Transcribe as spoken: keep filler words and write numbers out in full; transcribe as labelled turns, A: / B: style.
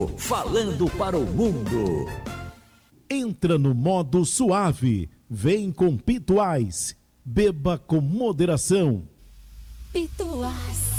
A: Falando para o mundo.
B: Entra no modo suave. Vem com Pituás. Beba com moderação.
C: Pituás.